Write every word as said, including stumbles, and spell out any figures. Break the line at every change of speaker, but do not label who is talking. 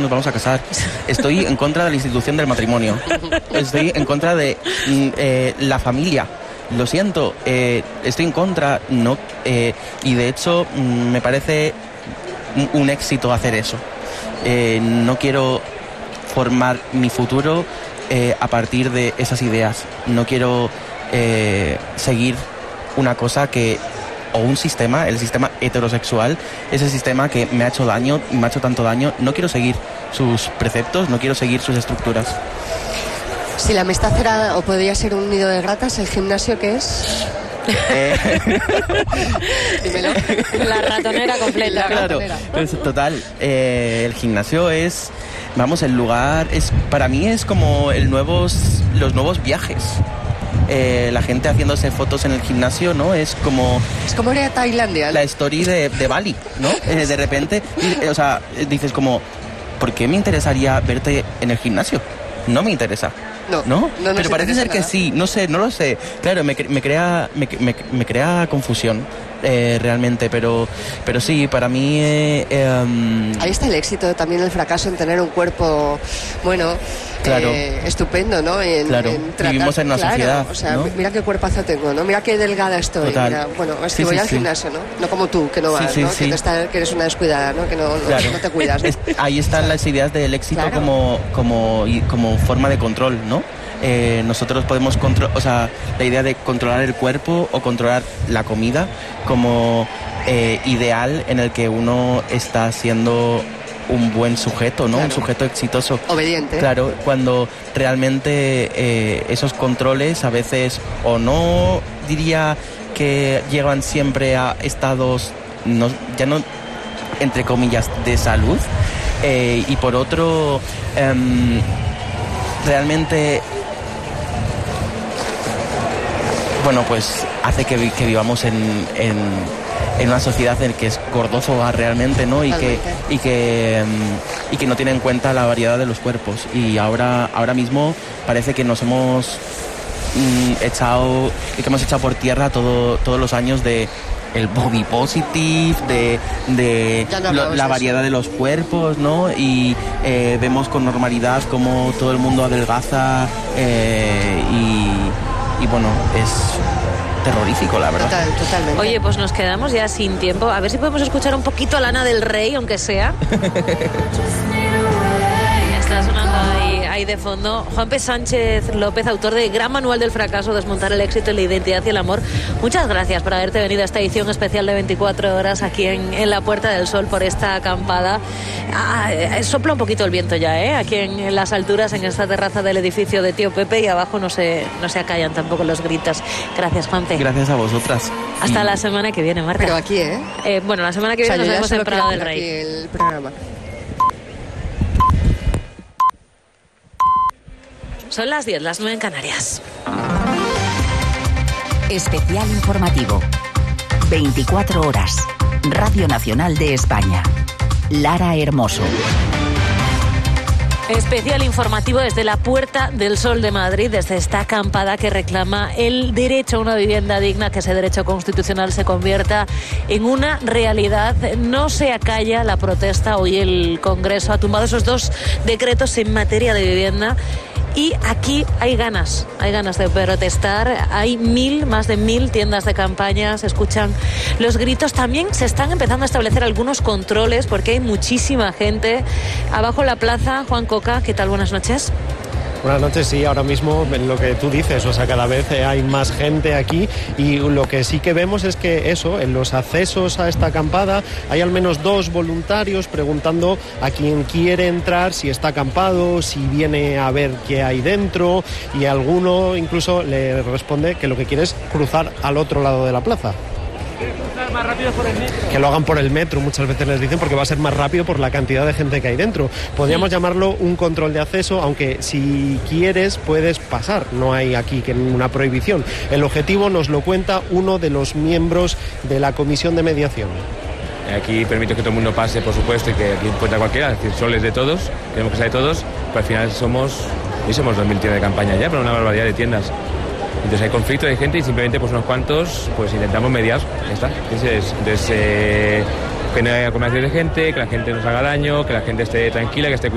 nos vamos a casar. Estoy en contra de la institución del matrimonio. Estoy en contra de eh, la familia. Lo siento, eh, estoy en contra, no, eh, y de hecho me parece un, un éxito hacer eso. Eh, no quiero formar mi futuro eh, a partir de esas ideas. No quiero eh, seguir una cosa que, o un sistema, el sistema heterosexual, ese sistema que me ha hecho daño, me ha hecho tanto daño. No quiero seguir sus preceptos, no quiero seguir sus estructuras.
Si la amistad era o podría ser un nido de ratas, ¿el gimnasio qué es?
Eh...
Dímelo.
La ratonera completa.
La
Claro,
ratonera.
es total. Eh, el gimnasio es, vamos, el lugar es, para mí es como el nuevos, los nuevos viajes. Eh, la gente haciéndose fotos en el gimnasio, ¿no? Es como...
Es como ir a Tailandia, ¿no?
La story de, de Bali, ¿no? Eh, de repente, o sea, dices como, ¿por qué me interesaría verte en el gimnasio? No me interesa.
No,
¿No?
no nos
Pero parece ser
interesa
que
nada.
sí, no sé, no lo sé. Claro, me, cre- me crea me, me, me crea confusión eh, realmente, pero pero sí, para mí eh, eh, um,
Ahí está el éxito, también el fracaso en tener un cuerpo, bueno,
Claro.
eh, estupendo, ¿no? En,
Claro.
en tratar-
Vivimos en una
claro,
sociedad,
o sea,
¿no?
mira qué cuerpazo tengo, ¿no? Mira qué delgada estoy.
Total.
Mira, bueno, es que
Sí,
voy
sí,
al
sí.
gimnasio, ¿no? No como tú, que no
Sí,
vas,
sí,
¿no?
sí.
Que, te está- que eres una descuidada, ¿no? Que no, no-
Claro.
no te cuidas, ¿no?
Es- ahí están las ideas del éxito
Claro.
como, como, y- como forma de control, ¿no? Eh, nosotros podemos controlar, o sea, la idea de controlar el cuerpo o controlar la comida como eh, ideal en el que uno está siendo un buen sujeto, ¿no?
Claro.
Un sujeto exitoso.
Obediente.
Claro, cuando realmente eh, esos controles a veces o no diría que llevan siempre a estados, no, ya no entre comillas, de salud, eh, y por otro, em, realmente, bueno, pues hace que, vi- que vivamos en, en, en una sociedad en que es gordófoba realmente, ¿no? Y que,
Totalmente.
y, que, em, y que no tiene en cuenta la variedad de los cuerpos. Y ahora, ahora mismo parece que nos hemos mm, echado, que hemos echado por tierra todo, todos los años de el body positive, de, de
Ya no
lo-
hablamos
la
de
variedad
eso.
de los cuerpos, ¿no? Y eh, vemos con normalidad cómo todo el mundo adelgaza eh, y, y bueno, es terrorífico, la verdad.
Total, totalmente.
Oye, pues nos quedamos ya sin tiempo. A ver si podemos escuchar un poquito a Lana del Rey, aunque sea. Está sonando ahí, ahí de fondo. Juan P. Sánchez López, autor de Gran Manual del Fracaso, Desmontar el éxito, la identidad y el amor. Muchas gracias por haberte venido a esta edición especial de veinticuatro horas aquí en, en la Puerta del Sol por esta acampada. Ah, eh, sopla un poquito el viento ya, ¿eh? Aquí en, en las alturas, en esta terraza del edificio de Tío Pepe, y abajo no se, no se acallan tampoco los gritos. Gracias, Juanpe.
Gracias a vosotras.
Hasta
Y-
la semana que viene, Marta.
Pero aquí, ¿eh?
Eh, bueno, la semana que
O sea,
viene
yo ya
nos vemos en
solo quiero
Prado del
hacer
Rey.
aquí el programa.
Son las diez, las nueve en Canarias.
Especial informativo. veinticuatro horas. Radio Nacional de España. Lara Hermoso.
Especial informativo desde la Puerta del Sol de Madrid, desde esta acampada que reclama el derecho a una vivienda digna, que ese derecho constitucional se convierta en una realidad. No se acalla la protesta. Hoy el Congreso ha tumbado esos dos decretos en materia de vivienda. Y aquí hay ganas, hay ganas de protestar. Hay mil, más de mil tiendas de campaña, se escuchan los gritos. También se están empezando a establecer algunos controles porque hay muchísima gente. Abajo en la plaza, Juan Coca, ¿qué tal? Buenas noches.
Buenas noches, sí, ahora mismo en lo que tú dices, o sea, cada vez hay más gente aquí y lo que sí que vemos es que eso, en los accesos a esta acampada hay al menos dos voluntarios preguntando a quien quiere entrar si está acampado, si viene a ver qué hay dentro, y alguno incluso le responde que lo que quiere es cruzar al otro lado de la plaza.
Más rápido por el metro.
Que lo hagan por el metro, muchas veces les dicen, porque va a ser más rápido por la cantidad de gente que hay dentro. Podríamos llamarlo un control de acceso, aunque si quieres puedes pasar, no hay aquí que ninguna prohibición. El objetivo nos lo cuenta uno de los miembros de la comisión de mediación.
Aquí permito que todo el mundo pase, por supuesto, y que aquí encuentra cualquiera, es decir, Sol es de todos, queremos que sea de todos, pero al final somos, y somos dos mil tiendas de campaña ya, pero una barbaridad de tiendas. Entonces hay conflicto de gente y simplemente pues unos cuantos pues intentamos mediar, ya está. Entonces, entonces eh, que no haya aglomeraciones de gente, que la gente no se haga daño, que la gente esté tranquila, que esté